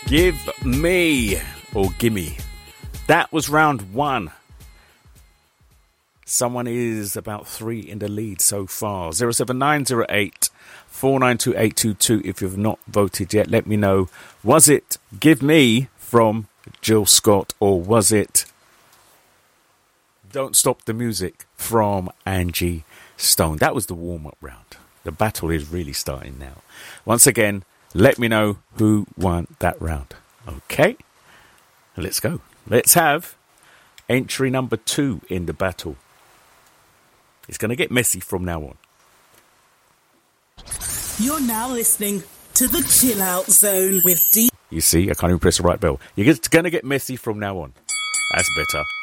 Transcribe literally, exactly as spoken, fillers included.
Give me, or gimme. That was round one. Someone is about three in the lead so far. zero seven nine zero eight four nine two eight two two. If you've not voted yet, let me know. Was it Give Me from Jill Scott, or was it Don't Stop the Music from Angie Stone? That was the warm-up round. The battle is really starting now. Once again, let me know who won that round. Okay, let's go. Let's have entry number two in the battle. It's going to get messy from now on. You're now listening to the Chill Out Zone with D. You see, I can't even press the right bell. You're going to get messy from now on. That's better.